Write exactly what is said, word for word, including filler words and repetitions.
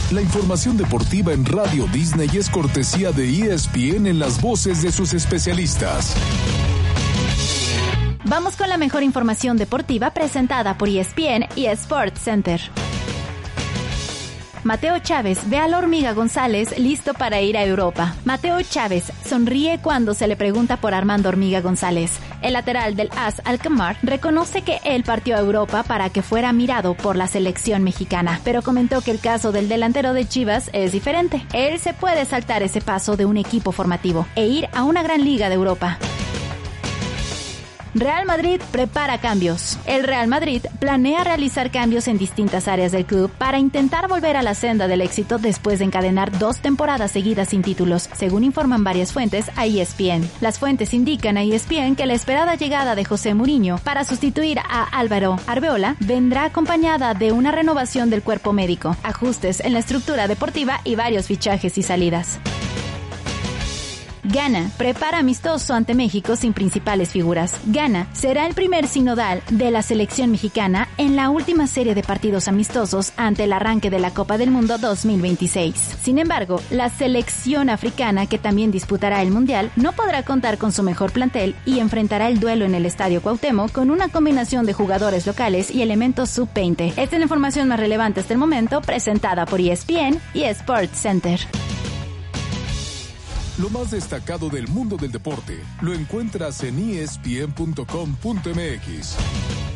La información deportiva en Radio Disney es cortesía de E S P N en las voces de sus especialistas. Vamos con la mejor información deportiva presentada por E S P N y Sports Center. Mateo Chávez ve a la Hormiga González listo para ir a Europa. Mateo Chávez sonríe cuando se le pregunta por Armando Hormiga González. El lateral del A S Alkmaar reconoce que él partió a Europa para que fuera mirado por la selección mexicana, pero comentó que el caso del delantero de Chivas es diferente. Él se puede saltar ese paso de un equipo formativo e ir a una gran liga de Europa. Real Madrid prepara cambios. El Real Madrid planea realizar cambios en distintas áreas del club para intentar volver a la senda del éxito después de encadenar dos temporadas seguidas sin títulos, según informan varias fuentes a E S P N. Las fuentes indican a E S P N que la esperada llegada de José Mourinho para sustituir a Álvaro Arbeola vendrá acompañada de una renovación del cuerpo médico, ajustes en la estructura deportiva y varios fichajes y salidas. Ghana prepara amistoso ante México sin principales figuras. Ghana será el primer sinodal de la selección mexicana en la última serie de partidos amistosos ante el arranque de la Copa del Mundo dos mil veintiséis. Sin embargo, la selección africana, que también disputará el Mundial, no podrá contar con su mejor plantel y enfrentará el duelo en el Estadio Cuauhtémoc con una combinación de jugadores locales y elementos sub veinte. Esta es la información más relevante hasta el momento, presentada por E S P N y Sports Center. Lo más destacado del mundo del deporte lo encuentras en E S P N punto com punto M X.